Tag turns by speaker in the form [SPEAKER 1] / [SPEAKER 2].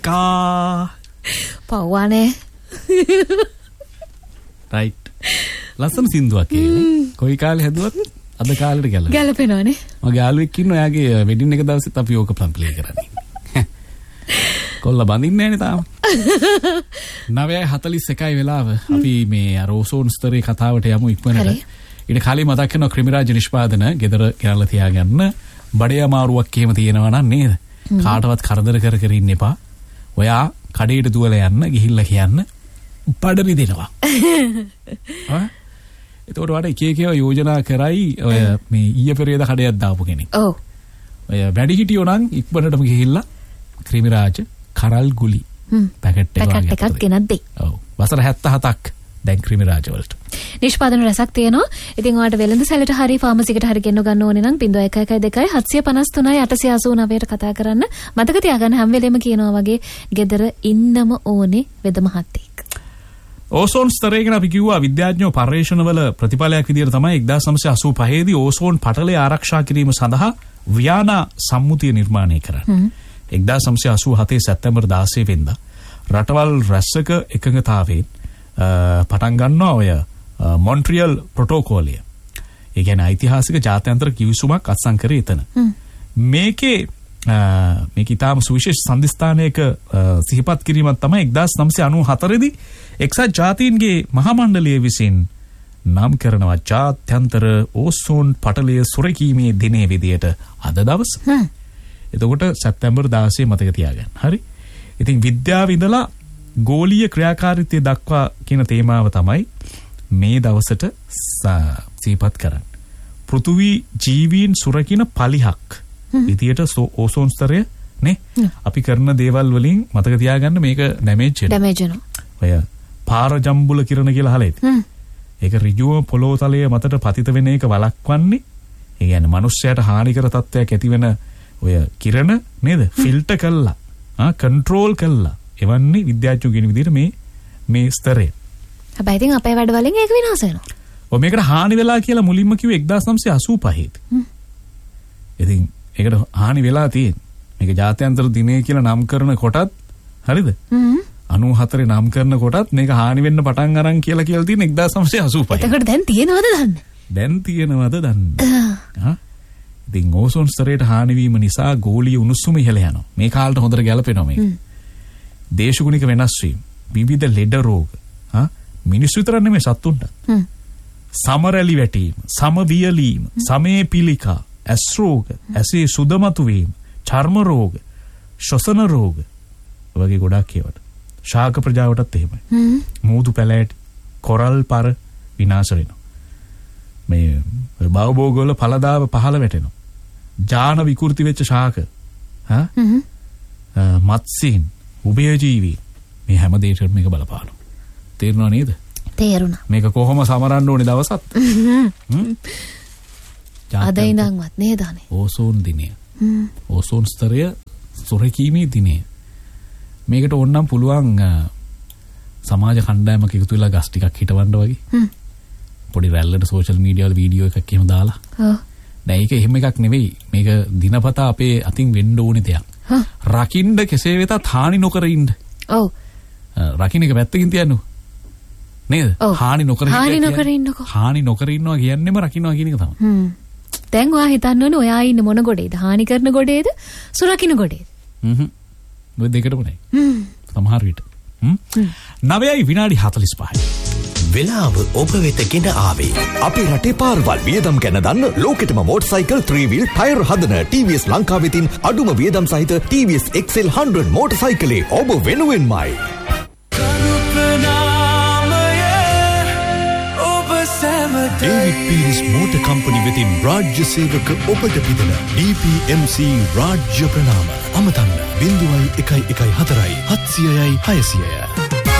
[SPEAKER 1] අක්කා
[SPEAKER 2] පව්වානේ
[SPEAKER 1] රයිට් ලස්සන සින්දුවක් කියන්නේ කොයි කාලේ හැදුවත් අද කාලෙට
[SPEAKER 2] ගැලපෙනවනේ
[SPEAKER 1] මගේ යාළුවෙක් ඉන්නවා එයාගේ වෙඩින් එක දවසෙත් අපි ඕක ප්ලේ කරන්නේ කොල්ල බඳින්නේ නැනේ තාම 9:41 වෙලාව අපි මේ අර ඕසෝන් ස්තරේ කතාවට යමු ඉක්මනට ඊට කලින් මතක් කරනවා ක්‍රිමිරාජ නිෂ්පාදන ගෙදර ගෙනල්ලා තියාගන්න බඩේ අමාරුවක් එහෙම තියෙනවා නම් නේද කාටවත් කරදර කර කර ඉන්න එපා ඔයා කඩේට දුවලා යන්න ගිහිල්ලා කියන්න බඩරි දෙනවා එතකොට වඩා එක එක යෝජනා කරයි ඔය මේ ඊයේ පෙරේද කඩයක් දාපු කෙනෙක්
[SPEAKER 2] ඔව්
[SPEAKER 1] ඔය වැඩි හිටියෝ නම් ඉක්මනටම ගිහිල්ලා ක්‍රිමිරාජ කරල් ගුලි පැකට් එකක්
[SPEAKER 2] ගෙනත් දෙයි
[SPEAKER 1] ඔව් වසර 77ක් දැන් ක්‍රිමිරාජ වලට
[SPEAKER 2] නිෂ්පාදන රසක් තියෙනවා. ඉතින් ඔයාලට වෙළඳ සැලට හරි ෆාමසිකට හරි ගෙන්න ගන්න ඕනේ නම් 0112 753 889ට කතා කරන්න. මතක තියාගන්න හැම වෙලෙම කියනවා වගේ ගෙදර ඉන්නම ඕනේ වෙද මහත්තයෙක්.
[SPEAKER 1] ඕසෝන් ස්තරය ගැන අපි කිව්වා විද්‍යාඥයෝ පර්යේෂණවල ප්‍රතිඵලයක් විදිහට තමයි 1985 දී ඕසෝන් පටලය ආරක්ෂා කිරීම සඳහා වියානා සම්මුතිය නිර්මාණය කරන්නේ. 1987 සැප්තැම්බර් 16 වෙනිදා රටවල් රැස්සක එකඟතාවයෙන් පටන් ගන්නවා ඔය මොන්ට්‍රියල් ප්‍රොටෝකෝලය. ඒ කියන්නේ ඓතිහාසික ජාත්‍යන්තර කිවිසුමක් අත්සන් කරේ එතන. මේකේ ඊටාම සුවිශේෂ සම්දිස්ථානයක සිහිපත් කිරීමක් තමයි 1994 දී එක්සත් ජාතීන්ගේ මහා මණ්ඩලය විසින් නම් කරනවා ජාත්‍යන්තර ඕසෝන් පටලය සුරැකීමේ දිනේ විදියට අද දවස. එතකොට සැප්තැම්බර් 16 මතක තියාගන්න. හරි. ඉතින් විද්‍යාව ඉඳලා ගෝලීය ක්‍රියාකාරීත්වය දක්වා කියන තේමාව තමයි මේ දවසට සිහිපත් කරන්නේ. පෘථිවි ජීවීන් සුරකින පලිහක් විදියට ඕසෝන් ස්තරය නේ අපි කරන දේවල් වලින් මතක තියාගන්න මේක ඩැමේජ් වෙනවා. ඔය පාරජම්බුල කිරණ කියලා අහලා ඇති. ඒක ඍජුව පොළොව තලයේ මතට පතිත වෙන එක වළක්වන්නේ. ඒ කියන්නේ මිනිස්සයාට හානිකර තත්ත්වයක් ඇති වෙන ඔය කිරණ නේද? ෆිල්ටර් කළා. කන්ට්‍රෝල් කළා. එවන්නේ විද්‍යාඥයෝ කියන විදිහට මේ ස්තරය.
[SPEAKER 2] හැබැයි ඉතින් අපේ වැඩ වලින් ඒක විනාශ වෙනවා.
[SPEAKER 1] ඔය මේකට හානි වෙලා කියලා මුලින්ම කිව්වේ 1985 දී. ඉතින් ඒකට හානි වෙලා තියෙන්නේ. මේක ජාත්‍යන්තර දිනය කියලා නම් කරන කොටත් හරිද? 94 නම් කරන කොටත් මේක හානි වෙන්න පටන් අරන් කියලා තියෙන 1985.
[SPEAKER 2] එතකොට දැන් තියෙනවද දන්නේ?
[SPEAKER 1] දැන් තියෙනවද දන්නේ? ඉතින් ඕසෝන් ස්තරයට හානි වීම නිසා ගෝලීය උණුසුම ඉහළ යනවා. මේ කාලට හොඳට ගැලපෙනවා මේක. දේශගුණික වෙනස් වීම, විවිධ ලෙඩ රෝග, මිනිස්සු විතර නෙමෙයි සත්තුන්ට. සමරැලි වැටීම, සමවියලීම, සමේ පිළිකා, ඇස් රෝග, ඇසේ සුදමතු වීම, චර්ම රෝග, ශ්වසන රෝග වගේ ගොඩක් ඒවට. ශාක ප්‍රජාවටත් එහෙමයි. මූදු පැලෑටි, කොරල් පර විනාශ වෙනවා. මේ බවභෝග වල ඵලදාව පහළ වැටෙනවා. ජාන විකෘති වෙච්ච ශාක, මත්ස්‍යයන්, උභයජීවී මේ හැම දෙයකටම මේක බලපානවා. තේරුණා නේද?
[SPEAKER 2] තේරුණා.
[SPEAKER 1] මේක කොහොම සමරන්න ඕනේ දවසත්?
[SPEAKER 2] අද ඉඳන්වත් නේද අනේ?
[SPEAKER 1] ඕසෝන් දිනය. ඕසෝන් ස්තරය සුරැකීමේ දිනය. මේකට ඕනනම් පුළුවන් සමාජ කණ්ඩායමක් එකතු වෙලා ගස් ටිකක් හිටවන්න වගේ. පොඩි රැල්ලට සෝෂල් මීඩියා වල වීඩියෝ එකක් එහෙම දාලා. දැන් ඒක එහෙම එකක් නෙවෙයි. මේක දිනපතා අපේ අතින් වෙන්න ඕනේ දෙයක්. රකින්න කෙසේ වෙතත් හානි නොකර ඉන්න. ඔව්. රකින්න එක පැත්තකින් තියන්නු. නේද? හානි නොකර
[SPEAKER 2] ඉන්නකෝ.
[SPEAKER 1] හානි නොකර ඉන්නවා කියන්නේම රකින්නවා කියන එක තමයි.
[SPEAKER 2] දැන් ඔයා හිතන්න ඕනේ ඔයා ඉන්නේ මොන ගොඩේද? හානි කරන ගොඩේද? සුරකින්න ගොඩේද?
[SPEAKER 1] ඔය දෙකටම නෑ. සමහර විට. 9:45.
[SPEAKER 3] වෙලාව ඔබ වෙත ගෙන ආවේ. අපේ රටේ පාරවල් වියදම් ගැන දන්න ලෝකෙටම මෝටර්සයිකල් 3-wheel ටයර් හදන TVS ලංකාව වෙතින් අඩුම වියදම් සහිත TVS XL 100 මෝටර්සයිකලේ ඔබ වෙනුවෙන්මයි. ඩේවිඩ් පීරිස් මෝටර් කම්පනි වෙතින් රාජ්‍ය සේවක ඔබට පිදෙන DPMC රාජ්‍ය ප්‍රණාම. අමතන්න 0114 700යි 600ය.